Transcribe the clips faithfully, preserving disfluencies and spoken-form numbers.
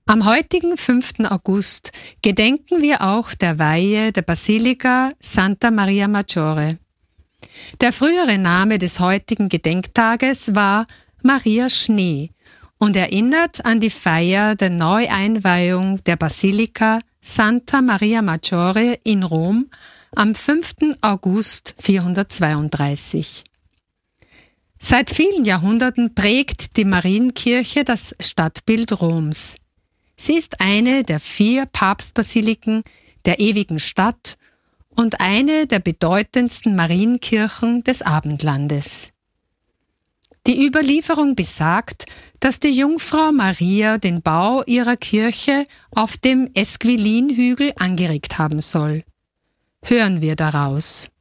Am heutigen fünften August gedenken wir auch der Weihe der Basilika Santa Maria Maggiore. Der frühere Name des heutigen Gedenktages war Maria Schnee und erinnert an die Feier der Neueinweihung der Basilika Santa Maria Maggiore in Rom am fünften August vierhundertzweiunddreißig. Seit vielen Jahrhunderten prägt die Marienkirche das Stadtbild Roms. Sie ist eine der vier Papstbasiliken der ewigen Stadt und eine der bedeutendsten Marienkirchen des Abendlandes. Die Überlieferung besagt, dass die Jungfrau Maria den Bau ihrer Kirche auf dem Esquilin-Hügel angeregt haben soll. Hören wir daraus.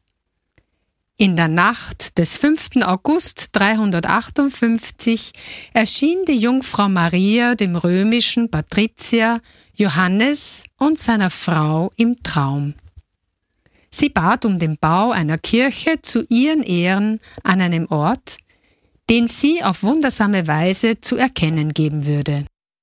In der Nacht des fünften August dreihundertachtundfünfzig erschien die Jungfrau Maria dem römischen Patrizier Johannes und seiner Frau im Traum. Sie bat um den Bau einer Kirche zu ihren Ehren an einem Ort, den sie auf wundersame Weise zu erkennen geben würde.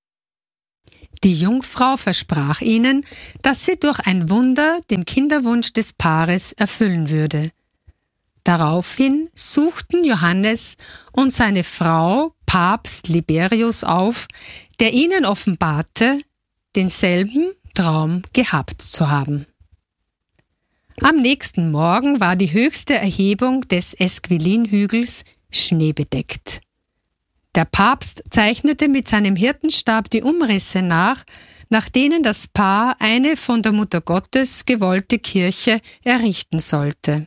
Die Jungfrau versprach ihnen, dass sie durch ein Wunder den Kinderwunsch des Paares erfüllen würde. Daraufhin suchten Johannes und seine Frau Papst Liberius auf, der ihnen offenbarte, denselben Traum gehabt zu haben. Am nächsten Morgen war die höchste Erhebung des Esquilin-Hügels schneebedeckt. Der Papst zeichnete mit seinem Hirtenstab die Umrisse nach, nach denen das Paar eine von der Mutter Gottes gewollte Kirche errichten sollte.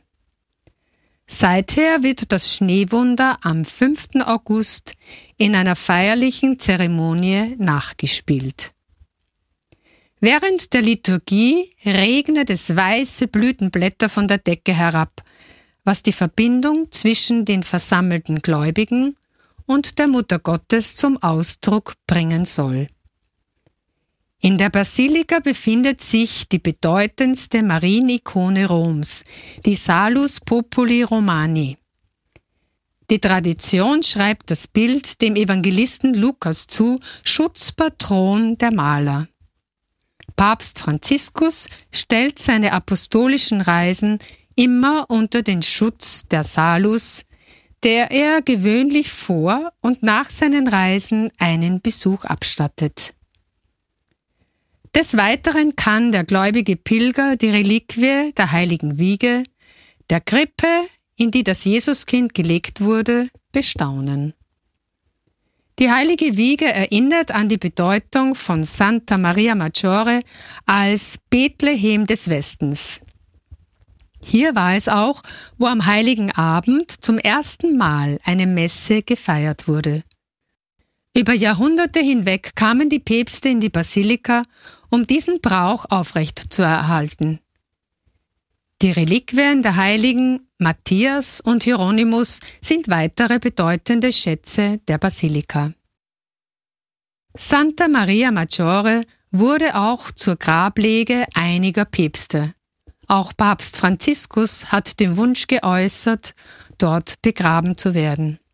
Seither wird das Schneewunder am fünften August in einer feierlichen Zeremonie nachgespielt. Während der Liturgie regnet es weiße Blütenblätter von der Decke herab, was die Verbindung zwischen den versammelten Gläubigen und der Mutter Gottes zum Ausdruck bringen soll. In der Basilika befindet sich die bedeutendste Marienikone Roms, die Salus Populi Romani. Die Tradition schreibt das Bild dem Evangelisten Lukas zu, Schutzpatron der Maler. Papst Franziskus stellt seine apostolischen Reisen immer unter den Schutz der Salus, der er gewöhnlich vor und nach seinen Reisen einen Besuch abstattet. Des Weiteren kann der gläubige Pilger die Reliquie der heiligen Wiege, der Krippe, in die das Jesuskind gelegt wurde, bestaunen. Die heilige Wiege erinnert an die Bedeutung von Santa Maria Maggiore als Bethlehem des Westens. Hier war es auch, wo am Heiligen Abend zum ersten Mal eine Messe gefeiert wurde. Über Jahrhunderte hinweg kamen die Päpste in die Basilika, um diesen Brauch aufrecht zu erhalten. Die Reliquien der Heiligen Matthias und Hieronymus sind weitere bedeutende Schätze der Basilika. Santa Maria Maggiore wurde auch zur Grablege einiger Päpste. Auch Papst Franziskus hat den Wunsch geäußert, dort begraben zu werden.